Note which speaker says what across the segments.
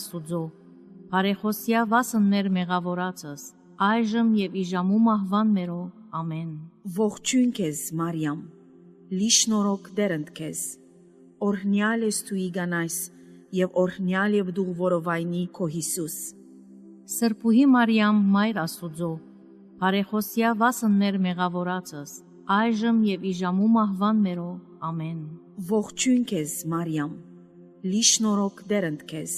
Speaker 1: Աստուծո, բարեխոսյա վասններ մեղավորացս, այժմ եւ իժամու մահվան մերո, ամեն։
Speaker 2: Ողջույն քեզ, Մարիամ, լի շնորհք դերընդ քեզ, օրհնյալ ես դու իգանայս եւ օրհնյալ եւ դու որովայնի քո Հիսուս։
Speaker 1: Սրբուհի Մարիամ, Մայր Աստուծո, բարեխոսյա վասններ մեղավորացս, այժմ եւ իժամու մահվան մերո, ամեն։
Speaker 2: Ողջույն քեզ, Մարիամ, լի շնորհք դերընդ քեզ,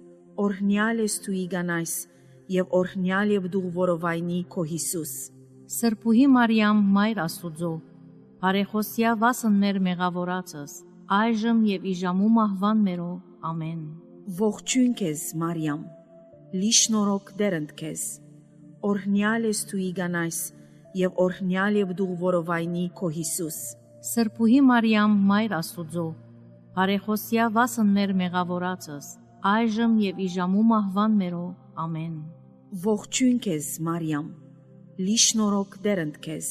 Speaker 2: օրհնյալ ես դու իգանայս եւ օրհնյալ եւ դու որովայնի քո Հիսուս։
Speaker 1: Սրբուհի Մարիամ, Մայր Աստուծո, բարեխոսյա վասններ մեղավորացս, այժմ եւ իժամու մահվան մերո, ամեն։
Speaker 2: Ողջույն քեզ, Մարիամ, լի շնորհք դերընդ քեզ, օրհնյալ ես դու իգանայս եւ օրհնյալ եւ դու որովայնի քո Հիսուս։
Speaker 1: Սրբուհի Մարիամ, Մայր Աստուծո, բարեխոսյա վասններ մեղավորացս, այժմ եւ իժամու մահվան մերո, ամեն։
Speaker 2: Ողջույն քեզ, Մարիամ, լի շնորհք դերընդ քեզ,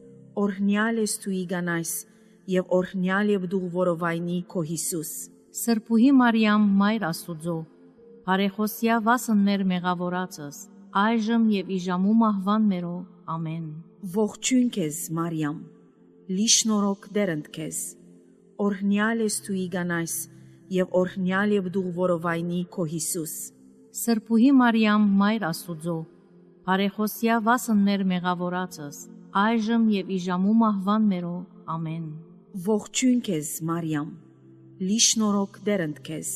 Speaker 2: օրհնյալ ես դու իգանայս եւ օրհնյալ եւ դու որովայնի քո Հիսուս։
Speaker 1: Սրբուհի Մարիամ, Մայր Աստուծո, բարեխոսյա վասններ մեղավորացս, այժմ եւ իժամու մահվան մերո, ամեն։
Speaker 2: Ողջույն քեզ, Մարիամ, լի շնորհք դերընդ քեզ, օրհնյալ ես դու իգանայս եւ օրհնյալ եւ դու որովայնի քո Հիսուս։
Speaker 1: Սրբուհի Մարիամ, Մայր Աստուծո, բարեխոսյա վասններ մեղավորացս, այժմ եւ իժամու մահվան մերո, ամեն։
Speaker 2: Ողջույն քեզ, Մարիամ, լի շնորհք դերընդ քեզ,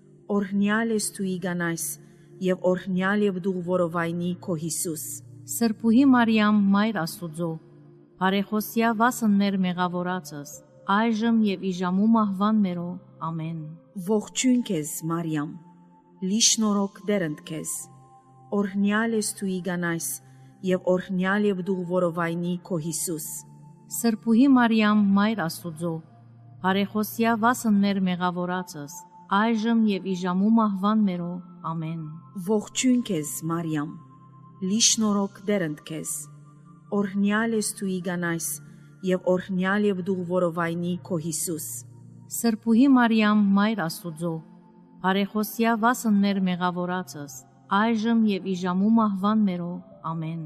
Speaker 2: օրհնյալ ես դու իգանայս եւ օրհնյալ եւ դու որովայնի քո Հիսուս։
Speaker 1: Սրբուհի Մարիամ, Մայր Աստուծո, բարեխոսյա վասններ մեղավորացս, այժմ եւ իժամու մահվան մերո, ամեն։
Speaker 2: Ողջույն քեզ, Մարիամ, լի շնորհք դերընդ քեզ, օրհնյալ ես դու իգանայս եւ օրհնյալ եւ դու որովայնի քո Հիսուս։
Speaker 1: Սրբուհի Մարիամ, Մայր Աստուծո, բարեխոսյա վասններ մեղավորացս, այժմ եւ իժամու մահվան մերո, ամեն։
Speaker 2: Ողջույն քեզ, Մարիամ, լի շնորհք դերընդ քեզ, օրհնյալ ես դու իգանայս եւ օրհնյալ եւ դու որովայնի քո Հիսուս։
Speaker 1: Սրբուհի Մարիամ, Մայր Աստուծո, բարեխոսյա վասններ մեղավորացս, այժմ եւ իժամու մահվան մերո, ամեն։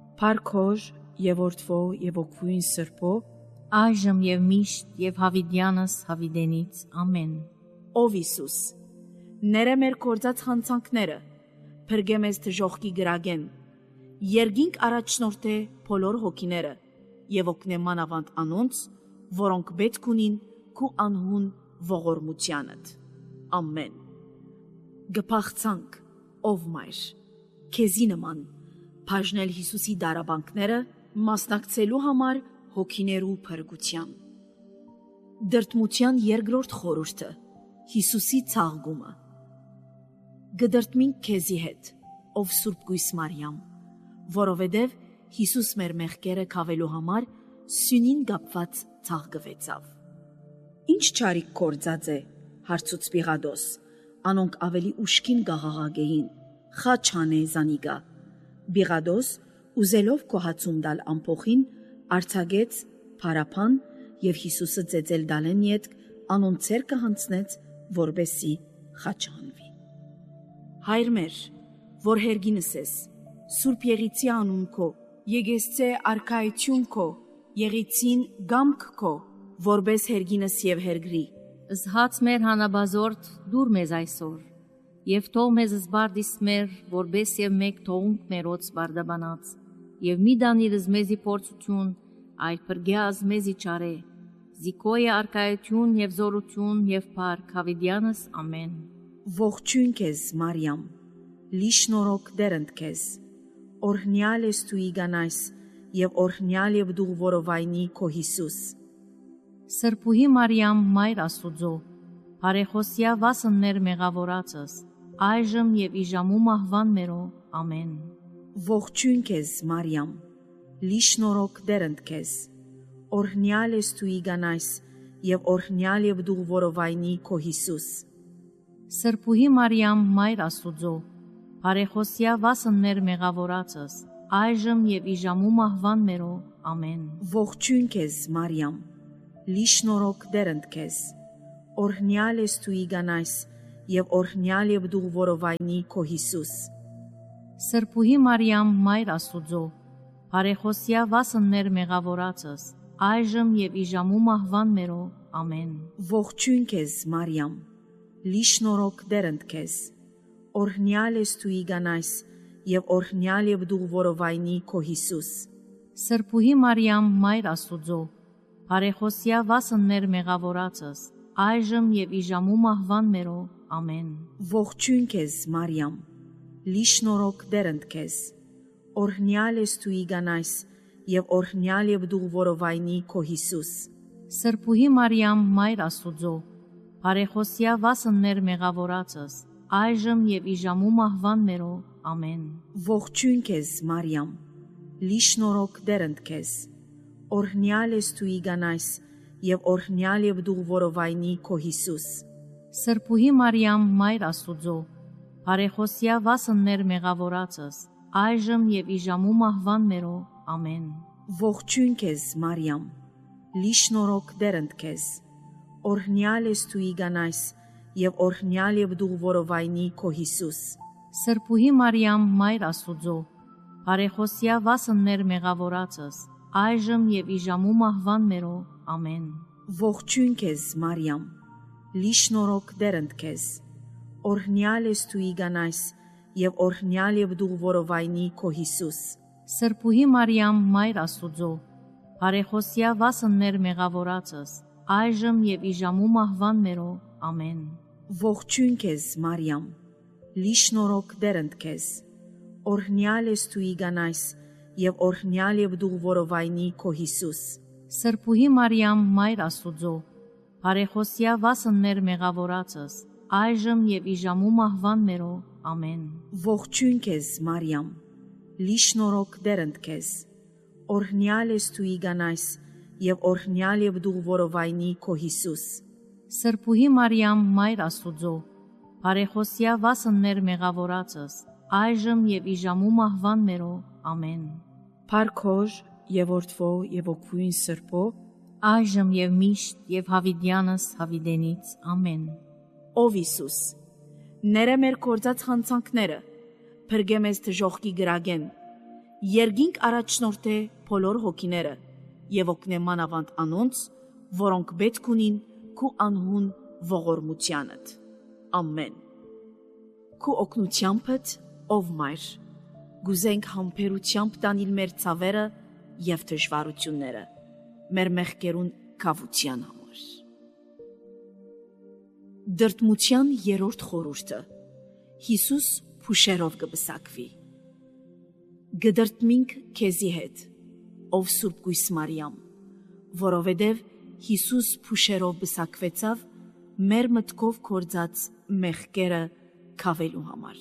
Speaker 2: Փարքոր եւ օրդվո եւ օգուին սրբո,
Speaker 1: այժմ եւ միշտ եւ հավիդյանս հավիդենից, ամեն։
Speaker 2: Ով Հիսուս, ները մեր կործած խանցանքները, փրկե մեզ դժոխքի գրագեն, երգինք առաջնորդե բոլոր հոգիները եւ օգնե մանավանդ անոնց, որոնք պետք ունին քու անհուն ողորմությանդ։ Ամեն։ Գփախցանք, ով Մայր, քեզի նման, բաժնել Հիսուսի դարաբանքները մասնակցելու համար հոգիներու փրկության։ Դրտմության երկրորդ խորհուրդը, Հիսուսի ցաղգումը։ Գդրտմինք քեզի հետ, ով Սուրբ Գույս Մարիամ, որովհետև Հիսուս մեր մեղքերը քավելու համար սյունին գապված ցաղգվեցավ։ Ինչ չարիք կործած է, հարցուց Պիղադոս, անոնք ավելի ուշքին գաղաղագեին, խաչանե զանիգա։ Պիղադոս, ուզելով կոհացում դալ ամփոխին, արցագեց փարապան եւ Հիսուսը ծեծել դալեն յետք անոնց ցերկը հանցնեց, որբեսի խաչանվի։ Հայր մեր, որ հերգինս ես, Սուրբ Եղիցի անուն քո, եկեսցե արքայություն քո, Եղիցին գամք քո, որբես հերգինս եւ հերգրի։
Speaker 1: Զհաց մեր հանաբազորդ դուր մեզ այսօր, եւ թող մեզ զբարդիս մեր, որբես եւ մեկ թողունք մերոց բարդաբանած, եւ մի դանիրս մեզի փորձություն, այլ պրգյազ մեզի չարե, զիկոյը արկայություն եւ զորություն եւ փառք հավիդյանս, ամեն։
Speaker 2: Ողջույն քեզ, Մարիամ, լի շնորհք դերընդ քեզ, օրհնյալ ես դու իգանայս եւ օրհնյալ եւ դու որովայնի քո Հիսուս։
Speaker 1: Սրբուհի Մարիամ, Մայր Աստուծո, բարեխոսյա վասններ մեղավորացս, այժմ եւ իժամու մահվան մերո, ամեն։
Speaker 2: Ողջույն քեզ, Մարիամ, լի շնորհք դերընդ քեզ, օրհնյալ ես դու իգանայս եւ օրհնյալ եւ դու որովայնի քո Հիսուս։
Speaker 1: Սրբուհի Մարիամ, Մայր Աստուծո, բարեխոսյա վասններ մեղավորացս, այժմ եւ իժամու մահվան մերո, ամեն։
Speaker 2: Ողջույն քեզ, Մարիամ, լի շնորհք դերընդ քեզ, օրհնյալ ես դու իգանայս եւ օրհնյալ եւ դու որովայնի քո Հիսուս։
Speaker 1: Սրբուհի Մարիամ, Մայր Աստուծո, բարեխոսյա վասններ մեղավորացս, այժմ եւ իժամու մահվան մերո, ամեն։
Speaker 2: Ողջույն քեզ, Մարիամ, լի շնորհք դերընդ քեզ, օրհնյալ ես դու իգանայս եւ օրհնյալ եւ դու որովայնի քո Հիսուս։
Speaker 1: Սրբուհի Մարիամ, Մայր Աստուծո, բարեխոսյա վասններ մեղավորացս, այժմ եւ իժամու մահվան մերո, ամեն։
Speaker 2: Ողջույն քեզ, Մարիամ, լի շնորհք դերընդ քեզ, օրհնյալ ես դու իգանայս եւ օրհնյալ եւ դու որովայնի քո Հիսուս։
Speaker 1: Սրբուհի Մարիամ, Մայր Աստուծո, բարեխոսյա վասններ մեղավորացս, այժմ եւ իժամու մահվան մերո, ամեն։
Speaker 2: Ողջույն քեզ, Մարիամ, լի շնորհք դերընդ քեզ, օրհնյալ ես դու իգանայս եւ օրհնյալ եւ դու որովայնի քո Հիսուս։
Speaker 1: Սրբուհի Մարիամ, Մայր Աստուծո, բարեխոսյա վասններ մեղավորացս, այժմ եւ իժամու մահվան մերո, ամեն։
Speaker 2: Ողջույն քեզ, Մարիամ, լի շնորհք դերընդ քեզ, օրհնյալ ես դու իգանայս եւ օրհնյալ եւ դու որովայնի քո Հիսուս։
Speaker 1: Սրբուհի Մարիամ, Մայր Աստուծո, բարեխոսյա վասններ մեղավորացս, այժմ եւ իժամու մահվան մերո, ամեն։
Speaker 2: Ողջույն քեզ, Մարիամ, լի շնորհք դերընդ քեզ, օրհնյալ ես դու իգանայս եւ օրհնյալ եւ դու որովայնի քո Հիսուս։
Speaker 1: Սրբուհի Մարիամ, Մայր Աստուծո, բարեխոսյա վասններ մեղավորացս, այժմ եւ իժամու մահվան մերո, ամեն։
Speaker 2: Ողջույն քեզ, Մարիամ, լի շնորհք դերընդ քեզ, օրհնյալ ես դու իգանայս եւ օրհնյալ եւ դու որովայնի քո Հիսուս։
Speaker 1: Սրբուհի Մարիամ, Մայր Աստուծո, բարեխոսյա վասններ մեղավորացս, այժմ եւ իժամու մահվան մերո, ամեն։
Speaker 2: Ողջույն քեզ, Մարիամ, լի շնորհք դերընդ քեզ, օրհնյալ ես դու իգանայս եւ օրհնյալ եւ դու որովայնի քո Հիսուս։
Speaker 1: Սրբուհի Մարիամ, Մայր Աստուծո, բարեխոսյա վասններ մեղավորացս, այժմ եւ իժամու մահվան մերո, ամեն։
Speaker 2: Փարքոր եւ որդվո եւ օգուին սրբո,
Speaker 1: այժմ եւ միշտ եւ հավիդյանս հավիդենից, ամեն։
Speaker 2: Ով Հիսուս, ները մեր կործած խանցանքները, փրկե մեզ դժոխքի գրագեն, երգինք առաջնորդե բոլոր հոգիները եւ օգնե մանավանդ անոնց, որոնք պետք ունին քու անհուն ողորմությանդ։ Ամեն։ Քու օգնությանդ, ով Մայր, գուզենք համբերությամբ տանել մեր ցավերը եւ դժվարությունները, մեր մեղքերուն կավության համար։ Դրդմության երրորդ խորհուրդը։ Հիսուս փուշերով կբսակվի։ Գդրտմինք քեզի հետ, ով Սուրբ Գույս Մարիամ, որովհետև Հիսուս փուշերով բսակվեցավ մեր մտքով կործած մեղքերը քավելու համար։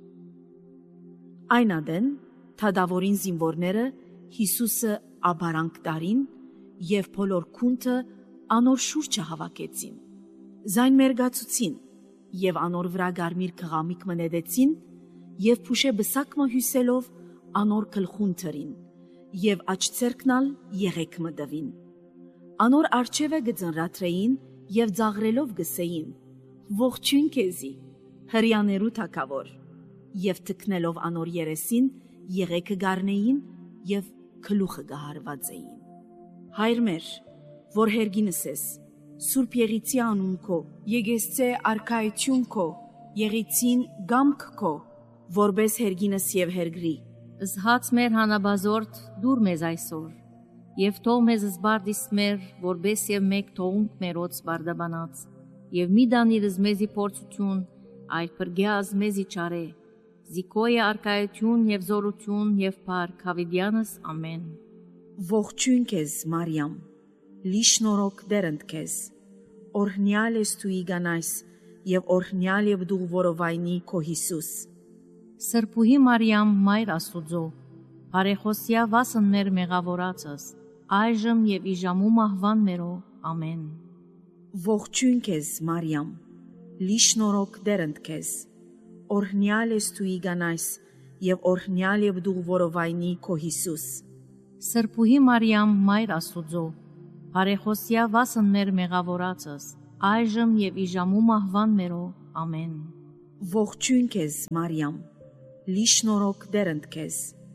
Speaker 2: Այն ադեն թադավորին զինվորները Հիսուսը աբարանք տարին եւ բոլոր քունթը անոր շուրջը հավաքեցին, զայն մերգացուցին եւ անոր վրա գարմիր քղամիկ մնեդեցին եւ փուշե բսակմը հյուսելով անոր գլխուն թրին եւ աչցերքնալ եղեք մդվին։ Անոր արջևը գծնրաթրեին եւ ձաղրելով գսեին. ողջույն քեզի, հրյաներու թակավոր, եւ թքնելով անոր երեսին եղեքը գարնեին եւ գլուխը գահարված էին։ Հայր մեր, որ հերգինս ես, Սուրբ Եղիցի անուն քո, եկեսցե արքայություն քո, եղիցին գամք քո, որբես հերգինս եւ հերգրի։
Speaker 1: Զհաց մեր հանաբազորդ դուր մեզ այսօր, եւ թող մեզ զբարդիս մեր, որբես եւ մեկ թողունք մերոց բարդաբանած, եւ մի դանիրս մեզի փորձություն, այլ պրգյազ մեզի չարե, զիկոյը արքայություն եւ զորություն եւ փառք հավիդյանս, ամեն։
Speaker 2: Ողջույն քեզ, Մարիամ, լի շնորհք դերընդ քեզ, օրհնյալ ես դու իգանայս եւ օրհնյալ եւ դու որովայնի քո Հիսուս։
Speaker 1: Սրբուհի Մարիամ, Մայր Աստուծո, բարեխոսյա վասններ մեղավորացս, այժմ եւ իժամու մահվան մերո, ամեն։
Speaker 2: Ողջույն քեզ, Մարիամ, լի շնորհք դերընդ քեզ, օրհնյալ ես դու իգանայս եւ օրհնյալ եւ դու որովայնի քո Հիսուս։
Speaker 1: Սրբուհի Մարիամ, Մայր Աստուծո, բարեխոսյա վասններ մեղավորացս, այժմ եւ իժամու մահվան մերո, ամեն։
Speaker 2: Ողջույն քեզ, Մարիամ, լի շնորհք դերընդ քեզ,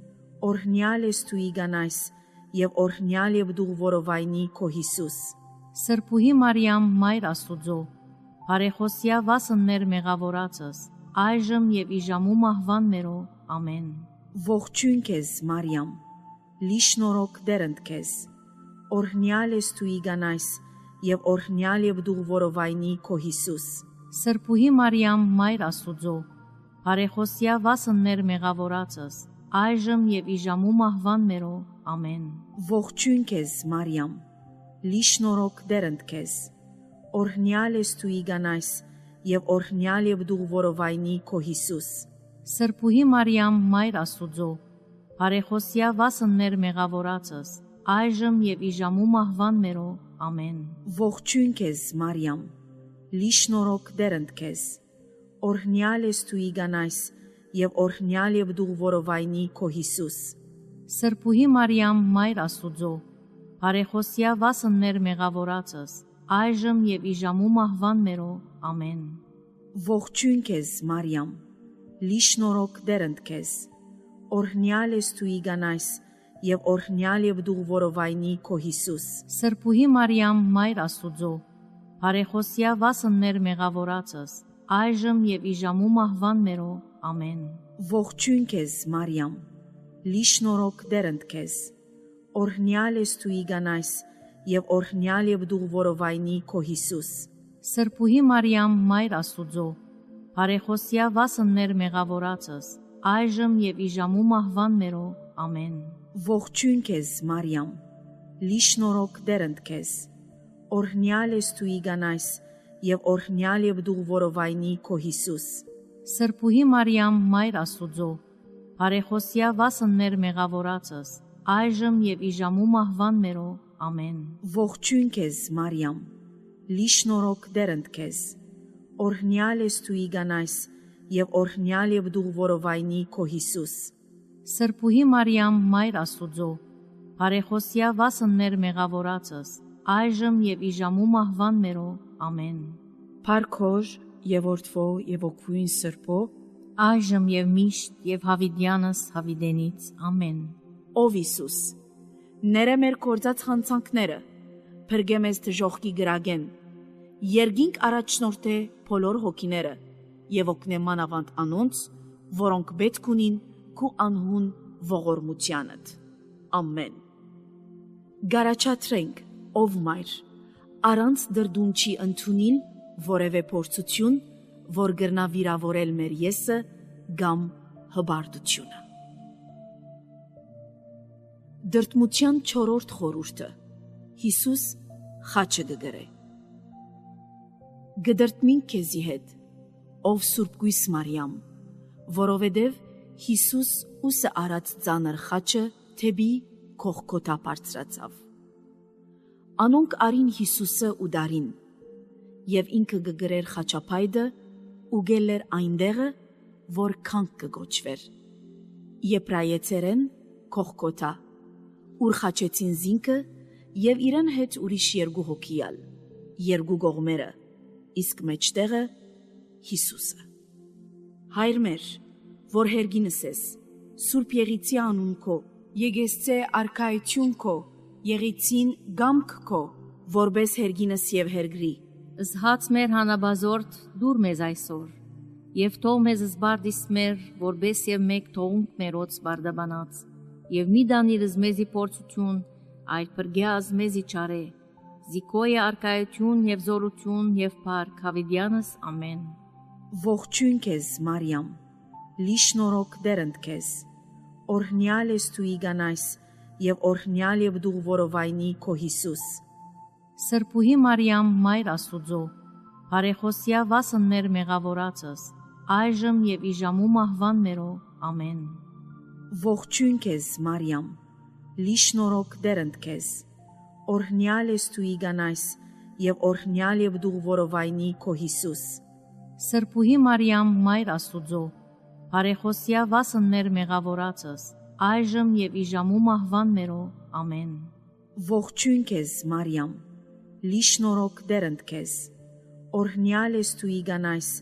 Speaker 2: օրհնյալ ես դու իգանայս, եւ օրհնյալ եւ դու որովայնի քո Հիսուս։
Speaker 1: Սրբուհի Մարիամ, Մայր Աստուծո, բարեխոսյա վասններ մեղավորացս, այժմ եւ իժամու մահվան մերո, ամեն։
Speaker 2: Ողջույն քեզ, Մարիամ, լի շնորհք դերընդ քեզ, օրհնյալ ես դու իգանայս, եւ օրհնյալ եւ դու որովայնի քո Հիսուս։
Speaker 1: Սրբուհի Մարիամ, Մայր Աստուծո, բարեխոսյա վասններ մեղավորացս, այժմ եւ իժամու մահվան մերո, ամեն։
Speaker 2: Ողջույն քեզ, Մարիամ, լի շնորհք դերընդ քեզ, օրհնյալ ես դու իգանայս, եւ օրհնյալ եւ դու որովայնի քո Հիսուս։
Speaker 1: Սրբուհի Մարիամ, Մայր Աստուծո, բարեխոսյա վասններ մեղավորացս, այժմ եւ իժամու մահվան մերո, ամեն։
Speaker 2: Ողջույն քեզ, Մարիամ, լի շնորհք դերընդ քեզ, օրհնյալ ես դու իգանայս, եւ օրհնյալ եւ դու որովայնի քո Հիսուս։
Speaker 1: Սրբուհի Մարիամ, Մայր Աստուծո, բարեխոսյա վասններ մեղավորացս, այժմ եւ իժամու մահվան մերո, ամեն։
Speaker 2: Ողջույն քեզ, Մարիամ, լի շնորհք դերընդ քեզ, օրհնյալ ես դու իգանայս, եւ օրհնյալ եւ դու որովայնի քո Հիսուս։
Speaker 1: Սրբուհի Մարիամ, Մայր Աստուծո, բարեխոսյա վասններ մեղավորացս, այժմ եւ իժամու մահվան մերո, ամեն։
Speaker 2: Ողջույն քեզ, Մարիամ, լի շնորհք դերընդ քեզ, օրհնյալ ես դու իգանայս, եւ օրհնյալ եւ դու որովայնի քո Հիսուս։
Speaker 1: Սրբուհի Մարիամ, Մայր Աստուծո, բարեխոսյա վասններ մեղավորացս, այժմ եւ իժամու մահվան մերո, ամեն։
Speaker 2: Ողջույն քեզ, Մարիամ, լի շնորհք դերընդ քեզ, օրհնյալ ես դու իգանայս, եւ օրհնյալ եւ դու որովայնի քո Հիսուս։
Speaker 1: Սրբուհի Մարիամ, Մայր Աստուծո, բարեխոսյա վասններ մեղավորացս, այժմ եւ իժամու մահվան մերո, ամեն։
Speaker 2: Ողջույն քեզ, Մարիամ, լի շնորհք դերընդ քեզ, օրհնյալ ես դու իգանայս, եւ օրհնյալ եւ դու որովայնի քո Հիսուս։
Speaker 1: Սրբուհի Մարիամ, Մայր Աստուծո, բարեխոսյա վասններ մեղավորացս, այժմ եւ իժամու մահվան մերո, ամեն։
Speaker 2: Փարքոր եւ որդվո եւ օգուին սրբո,
Speaker 1: այժմ եւ միշտ եւ հավիտյանս հավիտենից, ամեն։
Speaker 2: Ով Հիսուս, ները մեր կործած խանցանքները, փրկե մեզ դժոխքի գրագեն, երգինք առաջնորդե բոլոր հոգիները եւ օգնե մանավանդ անոնց, որոնք պետք ունին քու անհուն ողորմությանդ։ Ամեն։ Գարաչատրենք, ով Մայր, առանց դրդում չի ընդունիլ որևէ փորձություն, որ գրնա վիրավորել մեր եսը կամ հբարտությունը։ Դրդմության 4-րդ խորհուրդը Հիսուս խաչը գգրե։ Գդրտմինք քեզի հետ, ով Սուրբ Գույս Մարիամ, որովհետև Հիսուս ուսը արած ծանր խաչը թեբի քողքոթա բարձրացավ։ Անոնք արին Հիսուսը ու դարին, եւ ինքը գգրեր խաչապայդը ու գելեր այնտեղը, որ քանք կգոչվեր։ Եբրայեցերեն քողքոթա, ուր խաչեցին զինքը եւ իրեն հետ ուրիշ երկու հոգիալ, երկու կողմերը, իսկ մեջտեղը Հիսուսը։ Հայր մեր, որ հերգինս ես, Սուրբ Եղիցի անուն քո, Եգեսցե արքայություն քո, Եղիցին գամք քո, որբես հերգինս եւ հերգրի։
Speaker 1: Զհաց մեր հանաբազորդ դուր մեզ այսօր, եւ թող մեզ զբարդիս մեր, որբես եւ մեկ թողունք մերոց բարդաբանած, եւ մի դանիրս մեզի փորձություն, այլ պրգյազ մեզի չարե, զիկոյը արկայություն եւ զորություն եւ փառք հավիտյանս, ամեն։
Speaker 2: Ողջույն քեզ, Մարիամ, լի շնորհք դերընդ քեզ, օրհնյալ ես դու իգանայս, եւ օրհնյալ եւ դու որովայնի քո Հիսուս։
Speaker 1: Սրբուհի Մարիամ, Մայր Աստուծո, բարեխոսյա վասններ մեղավորացս, այժմ եւ իժամու մահվան մերո, ամեն։
Speaker 2: Ողջույն քեզ, Մարիամ, լի շնորհք դերընդ քեզ, օրհնյալ ես դու իգանայս, եւ օրհնյալ եւ դու որովայնի քո Հիսուս։
Speaker 1: Սրբուհի Մարիամ, Մայր Աստուծո, բարեխոսյա վասններ մեղավորացս, այժմ եւ իժամու մահվան մերո, ամեն։
Speaker 2: Ողջույն քեզ, Մարիամ, լի շնորհք դերընդ քեզ, օրհնյալ ես դու իգանայս,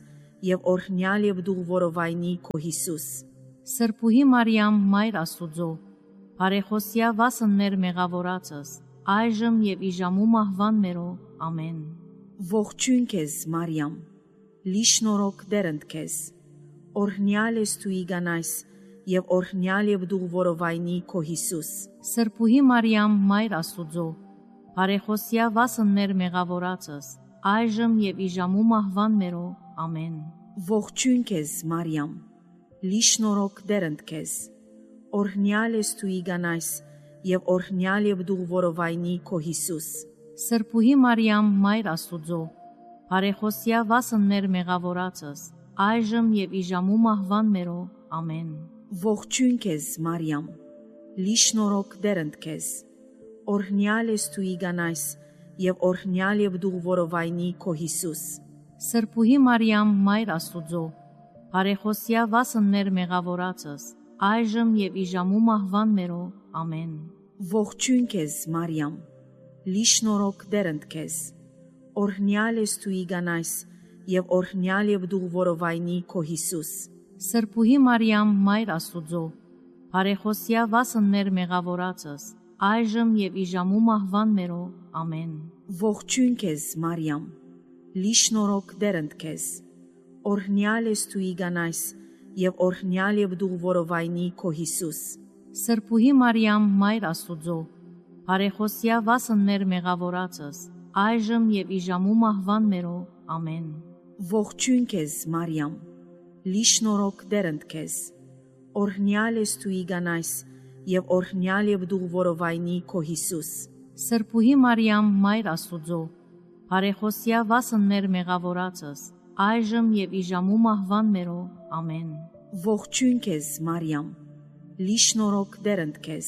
Speaker 2: եւ օրհնյալ եւ դու որովայնի քո Հիսուս։
Speaker 1: Սրբուհի Մարիամ, Մայր Աստուծո, բարեխոսյա վասններ մեղավորացս, այժմ եւ իժամու մահվան մերո, ամեն։
Speaker 2: Ողջույն քեզ, Մարիամ, լի շնորհք դերընդ քեզ, օրհնյալ ես դու իգանայս եւ օրհնյալ եւ դու որովայնի քո Հիսուս։
Speaker 1: Սրբուհի Մարիամ, Մայր Աստուծո, բարեխոսյա վասններ մեղավորացս, այժմ եւ իժամու մահվան մերո, ամեն։
Speaker 2: Ողջույն քեզ, Մարիամ, լի շնորհք դերընդ քեզ, օրհնյալ ես դու իգանայս եւ օրհնյալ եւ դու որովայնի քո Հիսուս։
Speaker 1: Սրբուհի Մարիամ, Մայր Աստուծո, բարեխոսյա վասններ մեղավորացս, այժմ եւ իժամու մահվան մերո, ամեն։
Speaker 2: Ողջույն քեզ, Մարիամ, լի շնորհք դերընդ քեզ, օրհնյալ ես դու իգանայս եւ օրհնյալ եւ դու որովայնի քո Հիսուս։
Speaker 1: Սրբուհի Մարիամ, Մայր Աստուծո, բարեխոսյա վասններ մեղավորացս, այժմ եւ իժամու մահվան մերո, ամեն։
Speaker 2: Ողջույն քեզ, Մարիամ, լի շնորհք դերընդ քեզ, օրհնյալ ես դու իգանայս եւ օրհնյալ եւ դու որովայնի քո Հիսուս։
Speaker 1: Սրբուհի Մարիամ, Մայր Աստուծո, բարեխոսյա վասններ մեղավորացս, այժմ եւ իժամու մահվան մերո, ամեն։
Speaker 2: Ողջույն քեզ, Մարիամ, լի շնորհք դերընդ քեզ, օրհնյալ ես դու իգանայս եւ օրհնյալ եւ դու որովայնի քո Հիսուս։
Speaker 1: Սրբուհի Մարիամ, Մայր Աստուծո, բարեխոսյա վասններ մեղավորացս, այժմ եւ իժամու մահվան մերո, ամեն։
Speaker 2: Ողջույն քեզ, Մարիամ, լի շնորհք դերընդ քեզ, օրհնյալ ես դու իգանայս եւ օրհնյալ եւ դու որովայնի քո Հիսուս։
Speaker 1: Սրբուհի Մարիամ, Մայր Աստուծո, բարեխոսյա վասններ մեղավորացս, այժմ եւ իժամու մահվան մերո, ամեն։
Speaker 2: Ողջույն քեզ, Մարիամ, լի շնորհք դերընդ քեզ,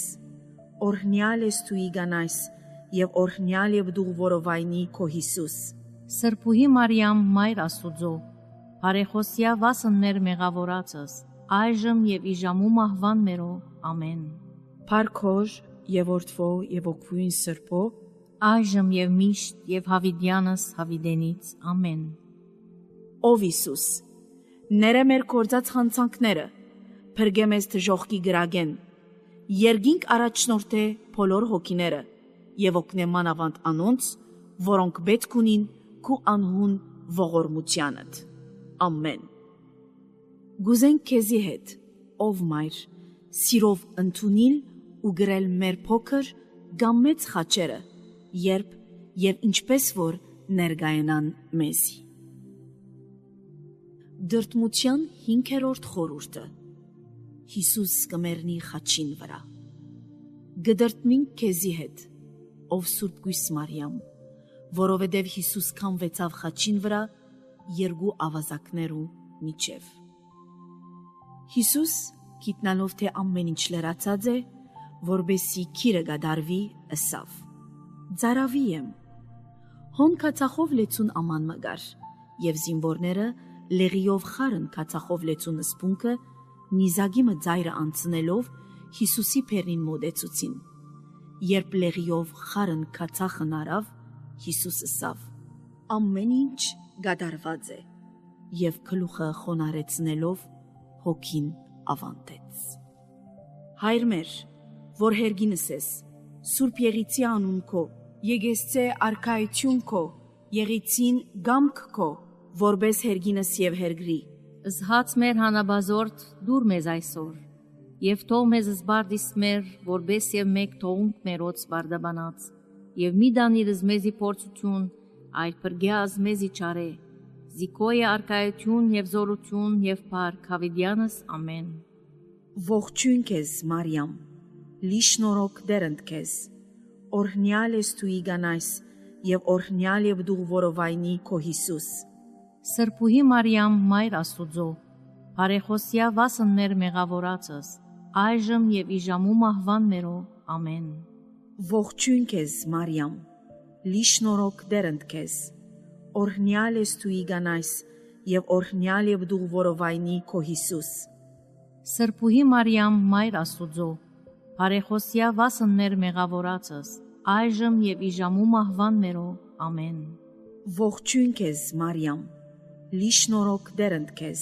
Speaker 2: օրհնյալ ես դու իգանայս եւ օրհնյալ եւ դու որովայնի քո Հիսուս։
Speaker 1: Սրբուհի Մարիամ, Մայր Աստուծո, բարեխոսյա վասններ մեղավորացս, այժմ եւ իժամու մահվան մերո, ամեն։
Speaker 2: Փարքոր եւ որդվո եւ օգուին սրբո,
Speaker 1: այժմ եւ միշտ եւ հավիտյանս հավիտենից, ամեն։
Speaker 2: Ով Հիսուս, ները մեր կործած խանցանքները, փրկե մեզ դժոխքի գրագեն, երգինք առաջնորդե բոլոր հոգիները եւ օգնե մանավանդ անոնց, որոնք պետք ունին քու անհուն ողորմությանդ։ Ամեն։ Գուզենք քեզի հետ, ով Մայր, սիրով ընդունիլ ու գրել մեր փոքր կամ մեծ խաչերը, երբ եւ ինչպես որ ներգայանան մեզի։ Դրտմության 5-րդ խորհուրդը Հիսուս կմեռնի խաչին վրա։ Գդրտմին քեզի հետ, ով Սուրբ Գույս Մարիամ, որովհետև Հիսուս քամվեցավ խաչին վրա երկու ավազակներու միջև։ Հիսուս, գիտնալով թե ամեն ինչ լրացած է, որբեսի քիրը գադարվի, ըսավ. Ձարավի եմ։ Հոն կացախով լեցուն աման մգար, եւ զինվորները լեղիով խարն կացախով լեցուն սպունքը նիզագիմը ձայրը անցնելով Հիսուսի փերին մոդեցուցին։ Երբ լեղիով խարն կացախն արավ, Հիսուս ըսավ. ամեն ինչ գադարված է, եւ գլուխը խոնարեցնելով հոգին ավանտեց։ Հայր մեր, որ հերգինս ես, Սուրբ Եղիցի անուն քո, եկեսցե արքայություն քո, Եղիցին գամք քո, որբես հերգինս եւ հերգրի։
Speaker 1: Զհաց մեր հանաբազորդ դուր մեզ այսօր, եւ թող մեզ զբարդիս մեր, որբես եւ մեկ թողունք մերոց բարդաբանած, եւ մի դանիրս մեզի փորձություն, այլ պրգյազ մեզի չարե, զիկոյը արքայություն եւ զորություն եւ փառք հավիտյանս, ամեն։
Speaker 2: Ողջույն քեզ, Մարիամ, լի շնորհք դերընդ քեզ, օրհնյալ ես դու իգանայս եւ օրհնյալ եւ դու որովայնի քո Հիսուս։
Speaker 1: Սրբուհի Մարիամ, Մայր Աստուծո, բարեխոսյա վասններ մեղավորացս, այժմ եւ իժամու մահվան մերո, ամեն։
Speaker 2: Ողջույն քեզ, Մարիամ, լի շնորհք դերընդ քեզ, օրհնյալ ես դու իգանայս եւ օրհնյալ եւ դու որովայնի քո Հիսուս։
Speaker 1: Սրբուհի Մարիամ, Մայր Աստուծո, բարեխոսյա վասններ մեղավորացս, այժմ եւ իժամու մահվան մերո, ամեն։
Speaker 2: Ողջույն քեզ, Մարիամ, լի շնորհք դերընդ քեզ,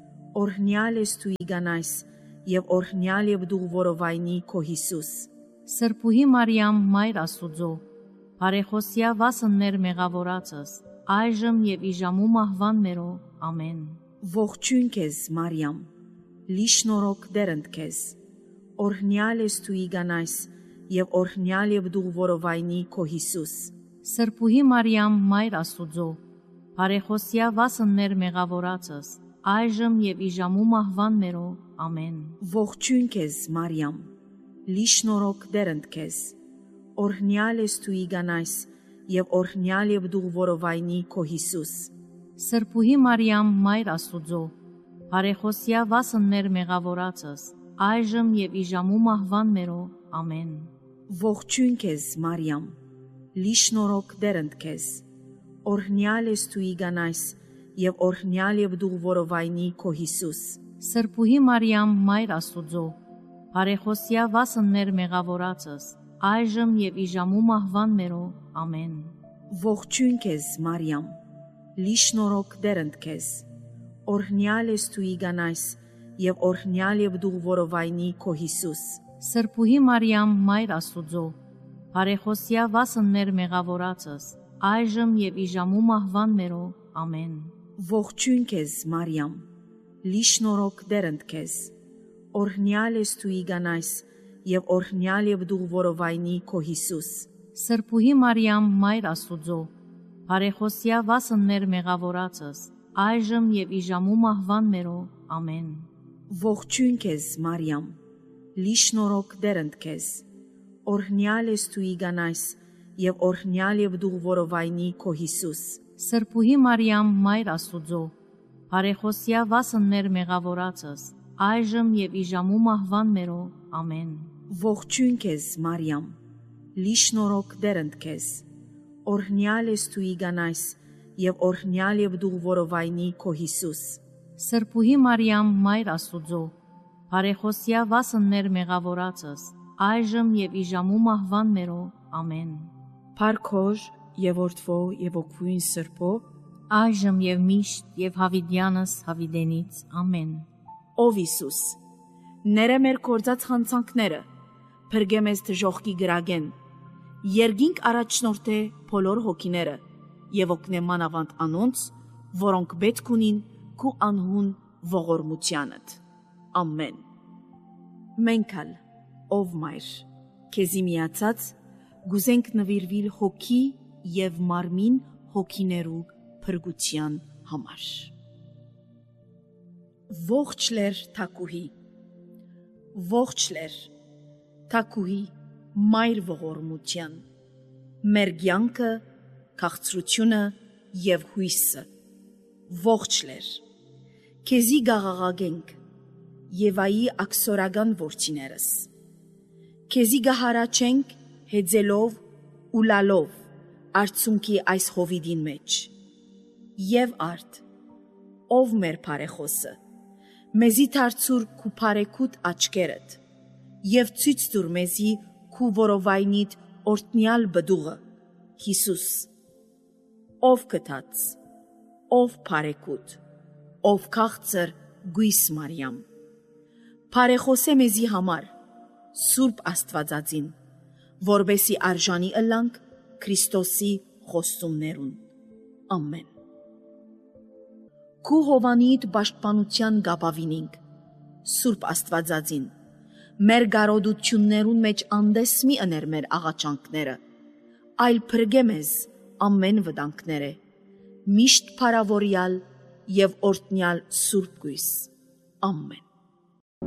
Speaker 2: օրհնյալ ես դու իգանայս, եւ օրհնյալ եւ դու որովայնի քո Հիսուս։
Speaker 1: Սրբուհի Մարիամ, Մայր Աստուծո, բարեխոսյա վասններ մեղավորացս, այժմ եւ իժամու մահվան մերո, ամեն։
Speaker 2: Ողջույն քեզ, Մարիամ, լի շնորհք դերընդ քեզ, օրհնյալ ես դու իգանայս, եւ օրհնյալ եւ դու որովայնի քո Հիսուս։
Speaker 1: Սրբուհի Մարիամ, Մայր Աստուծո, բարեխոսյա վասններ մեղավորացս, այժմ եւ իժամու մահվան մերո, ամեն։
Speaker 2: Ողջույն քեզ, Մարիամ, լի շնորհք դերընդ քեզ, օրհնյալ ես դու իգանայս, եւ օրհնյալ եւ դու որովայնի քո Հիսուս։
Speaker 1: Սրբուհի Մարիամ, Մայր Աստուծո, բարեխոսյա վասններ մեղավորացս, այժմ եւ իժամու մահվան մերո, ամեն։
Speaker 2: Ողջույն քեզ, Մարիամ, լի շնորհք դերընդ քեզ, օրհնյալ ես դու իգանայս, եւ օրհնյալ եւ դու որովայնի քո Հիսուս։
Speaker 1: Սրբուհի Մարիամ, Մայր Աստուծո, բարեխոսյա վասններ մեղավորացս, այժմ եւ իժամու մահվան մերո, ամեն։
Speaker 2: Ողջույն քեզ, Մարիամ, լի շնորհք դերընդ քեզ, օրհնյալ ես դու իգանայս, եւ օրհնյալ եւ դու որովայնի քո Հիսուս։
Speaker 1: Սրբուհի Մարիամ, Մայր Աստուծո, բարեխոսյա վասններ մեղավորացս, այժմ եւ իժամու մահվան մերո, ամեն։
Speaker 2: Ողջույն քեզ, Մարիամ, լի շնորհք դերընդ քեզ, օրհնյալ ես դու իգանայս, եւ օրհնյալ եւ դու որովայնի քո Հիսուս։
Speaker 1: Սրբուհի Մարիամ, Մայր Աստուծո, բարեխոսյա վասններ մեղավորացս, այժմ եւ իժամու մահվան մերո, ամեն։
Speaker 2: Ողջույն քեզ, Մարիամ, լի շնորհք դերընդ քեզ, օրհնյալ ես դու իգանայս, եւ օրհնյալ եւ դու որովայնի քո Հիսուս։
Speaker 1: Սրբուհի Մարիամ, Մայր Աստուծո, բարեխոսյա վասններ մեղավորացս, այժմ եւ իժամու մահվան մերո, ամեն։
Speaker 2: Ողջույն քեզ, Մարիամ, լի շնորհք դերընդ քեզ, օրհնյալ ես դու իգանայս, եւ օրհնյալ եւ դու որովայնի քո Հիսուս։
Speaker 1: Սրբուհի Մարիամ, Մայր Աստուծո, բարեխոսյա վասններ մեղավորացս, այժմ եւ իժամու մահվան մերո, ամեն։
Speaker 2: Փարքոր եւ Որդվո եւ Օգուին Սրբո,
Speaker 1: այժմ եւ միշտ եւ հավիտյանս հավիտենից, ամեն։
Speaker 2: Ով Հիսուս, ները մեր կործած խանցանքները, փրկե մեզ դժոխքի գրագեն, երգինք առաջնորդե բոլոր հոգիները եւ օգնե մանավանդ անոնց, որոնք պետք ունին քու անհուն ողորմությանդ։ Ամեն։ Մենքալ, ով Մայր, քեզի միացած գուզենք նվիրվիլ հոգի եւ մարմին հոգիներու փրկության համար։ Ողջ լեր թակուհի, ողջ լեր թակուհի Մայր ողորմության, մեր կյանքը, քաղցրությունը եւ հույսը, ողջ լեր, քեզի գաղաղագենք Եվայի աքսորական որդիներս, քեզի գահարաչենք հեծելով ու լալով արցունքի այս հովիդին մեջ, եւ արդ, ով մեր բարեխոսը, մեզի դարձուր քու բարեկուտ աչքերդ, եւ ցույց տուր մեզի քու որովայնիդ օրտնյալ բդուղը, Հիսուս, ով կտած, ով բարեկուտ, ով քաղցր գույս Մարիամ, բարեխոսե մեզի համար, Սուրբ Աստվածածին, որբեսի արժանի ըլլանք Քրիստոսի խոստումներուն, ամեն։ Քու հովանիդ պաշտպանության գապավինինք, Սուրբ Աստվածածին, մեր գարոդություններուն մեջ անդես մի ըներ մեր աղաչանքները, այլ փրկե մեզ ամեն վտանգները, միշտ փարավորյալ եւ օրտնյալ Սուրբ գույս, ամեն։